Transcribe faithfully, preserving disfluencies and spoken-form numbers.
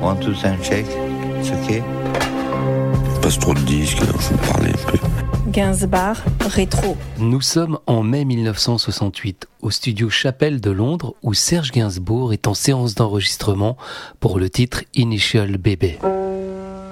One, two, sound check. It's okay. Passe trop de disques, alors je vais parler un peu. Gainsbourg, rétro. Nous sommes en mai mille neuf cent soixante-huit, au studio Chapelle de Londres, où Serge Gainsbourg est en séance d'enregistrement pour le titre Initial Baby.